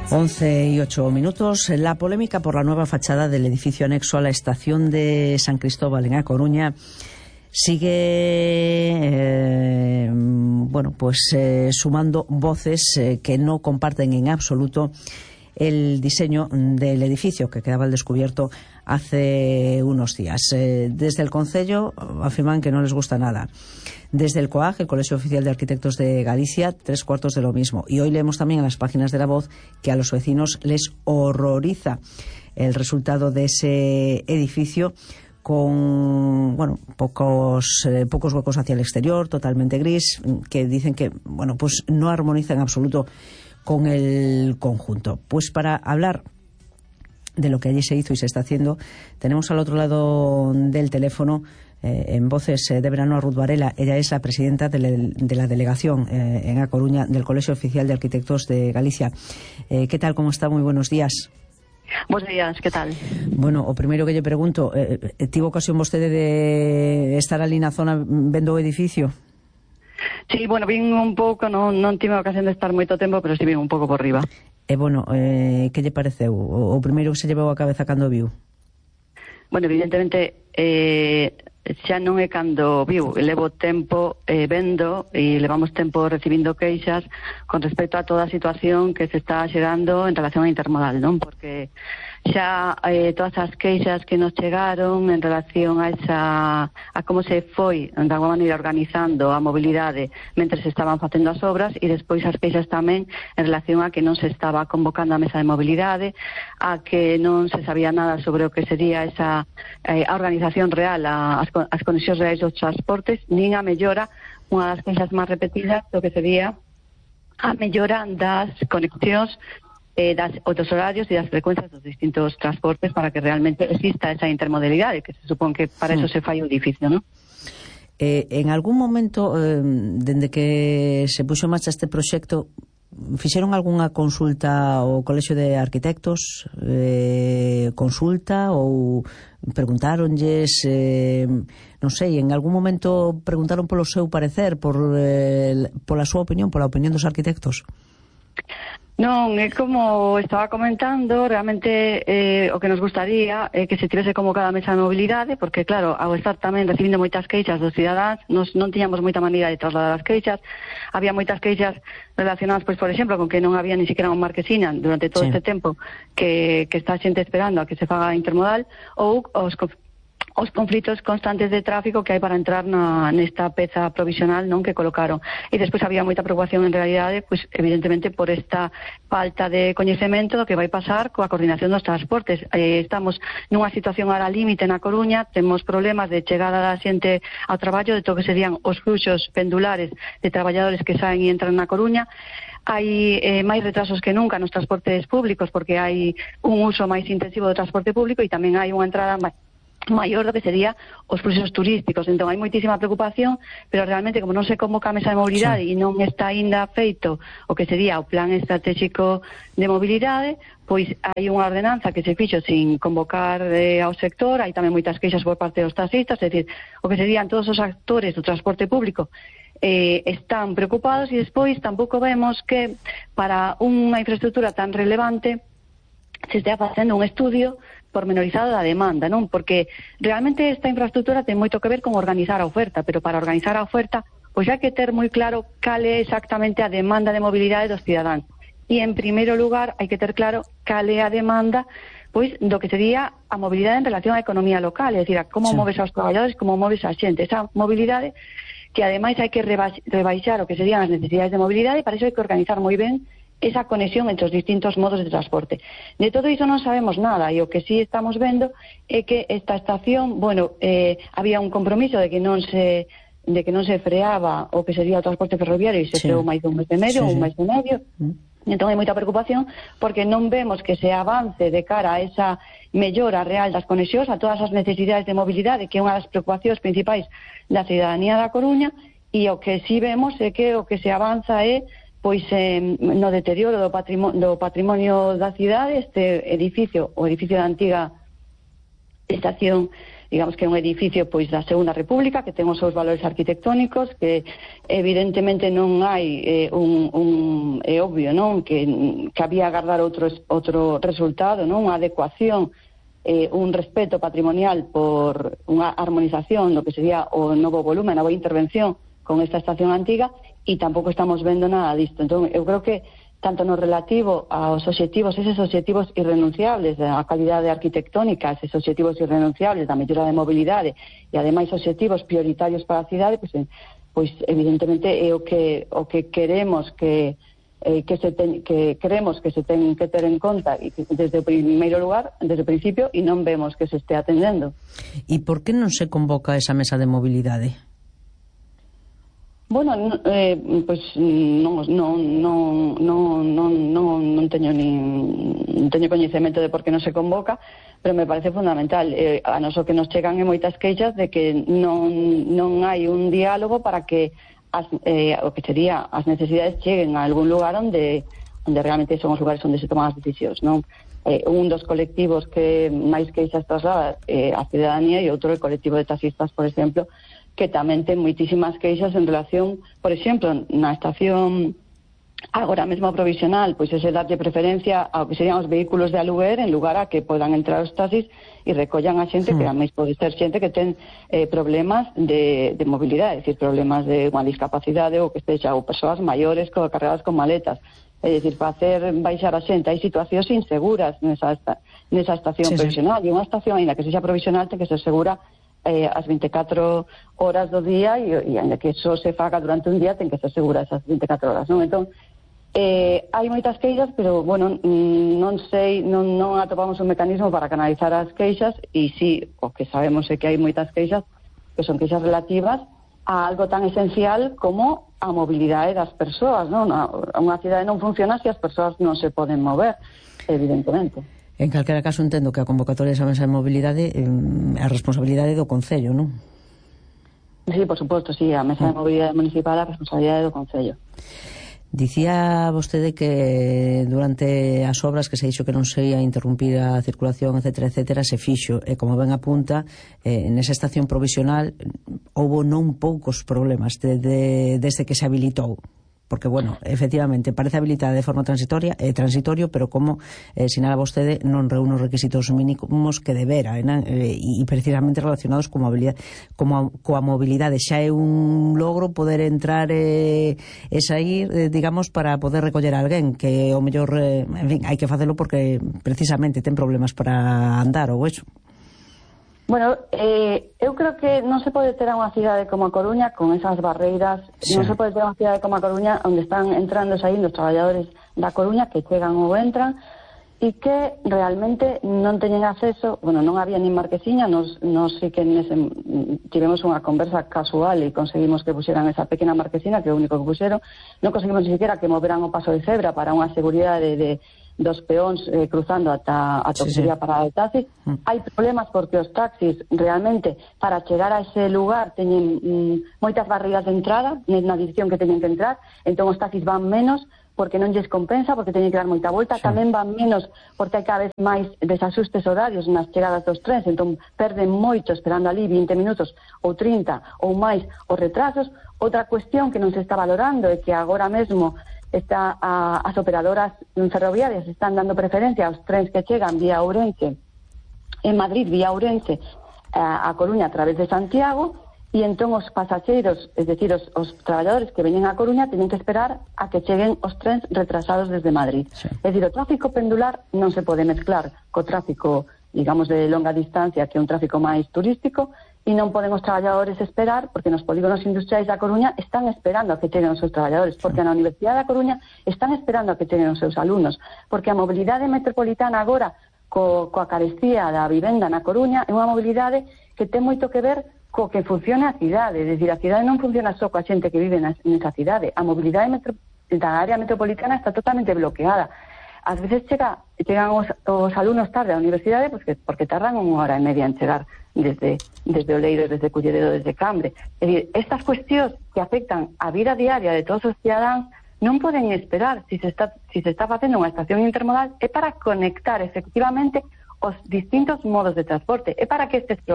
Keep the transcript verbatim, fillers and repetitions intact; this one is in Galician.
once y ocho minutos. La polémica por la nueva fachada del edificio anexo a la estación de San Cristóbal en A Coruña sigue eh, bueno, pues eh, sumando voces eh, que no comparten en absoluto el diseño del edificio que quedaba al descubierto hace unos días. Eh, desde el Concello afirman que no les gusta nada. Desde el COAG, el Colegio Oficial de Arquitectos de Galicia, tres cuartos de lo mismo. Y hoy leemos también en las páginas de La Voz que a los vecinos les horroriza el resultado de ese edificio, con bueno pocos eh, pocos huecos hacia el exterior, totalmente gris, que dicen que bueno pues no armoniza en absoluto con el conjunto. Pues para hablar de lo que allí se hizo y se está haciendo, tenemos al otro lado del teléfono eh, en Voces de Verano a Ruth Varela. Ella es la presidenta de la, de la delegación eh, en A Coruña del Colegio Oficial de Arquitectos de Galicia. Eh, ¿Qué tal? ¿Cómo está? Muy buenos días. Buenos días, ¿qué tal? Bueno, o primeiro que lle pregunto, eh, tivo ocasión vostede de estar ali na zona vendo o edificio? Sí, bueno, vin un pouco, non, non tive ocasión de estar moito tempo, pero sí vin un pouco por riba. E, bueno, eh, que lle pareceu? O, o primeiro que se llevou a cabeza cando viu? Bueno, evidentemente, eh, xa non é cando viu, levo tempo eh, vendo e levamos tempo recibindo queixas con respecto a toda a situación que se está xerando en relación a intermodal, non? Porque xa eh, todas as queixas que nos chegaron en relación a esa a como se foi de alguma maneira organizando a mobilidade mentre se estaban facendo as obras, e despois as queixas tamén en relación a que non se estaba convocando a mesa de mobilidade, a que non se sabía nada sobre o que sería esa eh, a organización real, a, as, as conexións reais dos transportes, nin a mellora, unha das queixas máis repetidas do que sería a mellora das conexións Eh, das, dos horarios e das frecuencias dos distintos transportes para que realmente exista esa intermodalidade, que se supón que para eso se fai o edificio, ¿no? Eh, en algún momento, eh, dende que se puxo en marcha este proxecto, fixeron algunha consulta ao Colexio de Arquitectos? Eh, consulta ou preguntáronlles, eh, non sei, en algún momento preguntaron polo seu parecer, por eh, pola súa opinión, pola opinión dos arquitectos? Non, é como estaba comentando, realmente eh, o que nos gustaría é que se tivese convocada a mesa de mobilidade, porque claro, ao estar tamén recibindo moitas queixas dos cidadáns, nos non tiñamos moita maneira de trasladar as queixas, había moitas queixas relacionadas, pois, por exemplo, con que non había ni siquiera un marquesina durante todo sí. este tempo que, que está xente esperando a que se faga intermodal, ou os os conflitos constantes de tráfico que hai para entrar na, nesta peza provisional, non, que colocaron. E despois había moita preocupación en realidade, pois evidentemente por esta falta de coñecemento do que vai pasar coa coordinación dos transportes. Eh, estamos nunha situación ahora límite na Coruña, temos problemas de chegada da xente ao traballo, de todo que serían os fluxos pendulares de traballadores que saen e entran na Coruña. Hai eh, máis retrasos que nunca nos transportes públicos, porque hai un uso máis intensivo do transporte público e tamén hai unha entrada máis maior do que sería os fluxos turísticos. Entón hai moitísima preocupación, pero realmente como non se convoca a mesa de mobilidade sí. e non está aínda feito o que sería o plan estratégico de mobilidade, pois hai unha ordenanza que se fixo sin convocar eh, ao sector, hai tamén moitas queixas por parte dos taxistas, é dicir, o que serían todos os actores do transporte público eh, están preocupados, e despois tampouco vemos que para unha infraestructura tan relevante se estea facendo un estudio pormenorizado da demanda, non? Porque realmente esta infraestructura ten moito que ver con organizar a oferta, pero para organizar a oferta, pois hai que ter moi claro cal é exactamente a demanda de mobilidade dos cidadáns. E, en primeiro lugar, hai que ter claro cal é a demanda pois do que sería a mobilidade en relación á economía local, é dicir, a como sí. moves aos traballadores, como moves a xente. Esa mobilidade que, ademais, hai que rebaixar o que serían as necesidades de mobilidade, e para iso hai que organizar moi ben esa conexión entre os distintos modos de transporte. De todo iso non sabemos nada, e o que sí estamos vendo é que esta estación, bueno, eh, había un compromiso de que non se de que non se freaba o que sería o transporte ferroviario, e se sí. freou máis dun mes e medio, sí, un mes e medio. Mm. Entón hai moita preocupación porque non vemos que se avance de cara a esa mellora real das conexións, a todas as necesidades de mobilidade, que é unha das preocupacións principais da cidadanía da Coruña, e o que sí vemos é que o que se avanza é pois eh, no deterioro do patrimonio, do patrimonio da cidade. Este edificio, o edificio da antiga estación digamos que é un edificio pois da Segunda República, que ten os seus valores arquitectónicos, que evidentemente non hai eh, un, un é obvio, non, que, que había agardar outro, outro resultado, non, unha adecuación, eh, un respeto patrimonial por unha armonización do que sería o novo volumen, a nova intervención con esta estación antiga, e tampouco estamos vendo nada disto. Entón, eu creo que tanto no relativo aos obxectivos, eses obxectivos irrenunciables da calidade arquitectónica, eses obxectivos irrenunciables da mellora de mobilidade e ademais obxectivos prioritarios para a cidade, pois, pois evidentemente é o que o que queremos que eh, que se ten, que queremos que se ten que ter en conta desde o primeiro lugar, desde o principio, e non vemos que se este atendendo. E por que non se convoca esa mesa de mobilidade? Bueno, eh, pois non, non, non, non, non, non, non teño nin non teño coñecemento de por que non se convoca, pero me parece fundamental. Eh, a noso que nos chegan en moitas queixas de que non, non hai un diálogo para que as, eh, o que sería as necesidades cheguen a algún lugar onde onde realmente son os lugares onde se toman as decisións, non? Eh, un dos colectivos que máis queixas traslada eh, a cidadanía e outro o colectivo de taxistas, por exemplo, que tamén ten moitísimas queixas en relación, por exemplo, na estación agora mesmo provisional, pois ese darlle preferencia ao que serían os vehículos de aluguer en lugar a que podan entrar os taxis e recollan a xente, sí. Que a máis pode ser xente que ten eh, problemas de, de mobilidade, é dicir, problemas de unha discapacidade ou que estexa, ou persoas maiores co, carregadas con maletas. É dicir, para hacer baixar a xente hai situacións inseguras nesa, nesa estación sí, provisional, sí. E unha estación, ainda que sexa provisional, ten que ser segura Eh, as vinte e catro horas do día e, e ainda que só se faga durante un día ten que ser segura esas vinte e catro horas, non? Entón, eh, hai moitas queixas, pero, bueno, non sei, non, non atopamos un mecanismo para canalizar as queixas e si, o que sabemos é que hai moitas queixas que son queixas relativas a algo tan esencial como a mobilidade das persoas, non? Unha cidade non funciona se as persoas non se poden mover, evidentemente. En calquera caso, entendo que a convocatoria desa mesa de mobilidade é a responsabilidade do Concello, non? Sí, por suposto, sí, a mesa de mobilidade municipal é a responsabilidade do Concello. Dicía vostede que durante as obras que se dixo que non se ia interrumpir a circulación, etcétera, etcétera, se fixo, e como ben apunta, eh, nesa estación provisional houbo non poucos problemas de, de, desde que se habilitou. Porque, bueno, efectivamente, parece habilitada de forma transitoria, é eh, transitorio, pero como eh, sinala vostede, non reúne os requisitos mínimos que debera, eh, e precisamente relacionados coa mobilidade, como coa mobilidade. Xa é un logro poder entrar eh, e sair, eh, digamos, para poder recoller a alguén, que o mellor, eh, en fin, hai que facelo porque precisamente ten problemas para andar ou eso. Bueno, eh, eu creo que non se pode ter a unha cidade como a Coruña con esas barreiras, sí. Non se pode ter unha cidade como a Coruña onde están entrando e saindo os traballadores da Coruña que chegan ou entran e que realmente non teñen acceso, bueno, non había nin marquesiña, nos, nos sí que nese, tivemos unha conversa casual e conseguimos que puxeran esa pequena marquesina, que é o único que puxeron, non conseguimos ni siquiera que moveran o paso de cebra para unha seguridade de, de dos peóns eh, cruzando ata a toxería sí, sí. Para o taxi. Mm. Hai problemas porque os taxis realmente para chegar a ese lugar teñen mm, moitas barreiras de entrada na dirección que teñen que entrar, entón os taxis van menos porque non lles compensa, porque teñen que dar moita volta, sí. Tamén van menos porque hai cada vez máis desaxustes horarios nas chegadas dos trens, entón perden moito esperando ali vinte minutos ou trinta ou máis os retrasos. Outra cuestión que non se está valorando é que agora mesmo está a, as operadoras ferroviarias están dando preferencia aos trens que chegan vía Ourense, en Madrid vía Ourense a, a Coruña a través de Santiago, e entón os pasaxeiros, es decir, os, os traballadores que veñen a Coruña teñen que esperar a que cheguen os trens retrasados desde Madrid. Sí. Es decir, o tráfico pendular non se pode mezclar co tráfico, digamos, de longa distancia, que é un tráfico máis turístico, e non poden os traballadores esperar, porque nos polígonos industriais da Coruña están esperando a que cheguen os seus traballadores, porque na Universidade da Coruña están esperando a que cheguen os seus alumnos, porque a mobilidade metropolitana agora, co, coa carestía da vivenda na Coruña, é unha mobilidade que ten moito que ver co que funciona a cidade, é dicir, a cidade non funciona só coa xente que vive nesa cidade, a mobilidade metro, da área metropolitana está totalmente bloqueada. Ás veces chega, chegan os, os alumnos tarde á universidade porque, porque tardan unha hora e media en chegar desde, desde Oleiros, desde Culleredo, desde Cambre. É dicir, estas cuestións que afectan a vida diaria de todos os cidadáns non poden esperar. Si se está, si se está facendo unha estación intermodal é para conectar efectivamente os distintos modos de transporte, é para que estes